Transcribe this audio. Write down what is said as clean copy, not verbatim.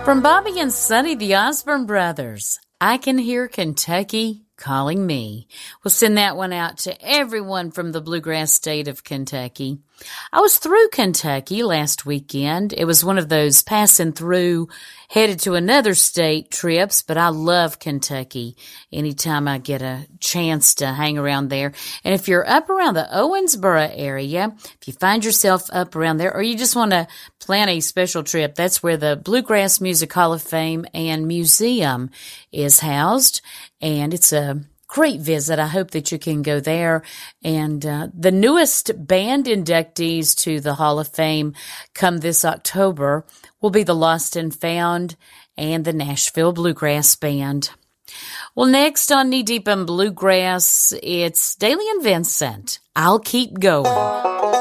From Bobby and Sonny, the Osborne brothers, I Can Hear Kentucky Calling Me. We'll send that one out to everyone from the bluegrass state of Kentucky. I was through Kentucky last weekend. It was one of those passing through, headed to another state trips, but I love Kentucky anytime I get a chance to hang around there. And if you're up around the Owensboro area, if you find yourself up around there, or you just want to plan a special trip, that's where the Bluegrass Music Hall of Fame and Museum is housed. And it's a great visit. I hope that you can go there. And the newest band inductees to the Hall of Fame come this October will be the Lost and Found and the Nashville Bluegrass Band. Well, next on Knee Deep in Bluegrass, it's Dailey and Vincent. I'll Keep Going.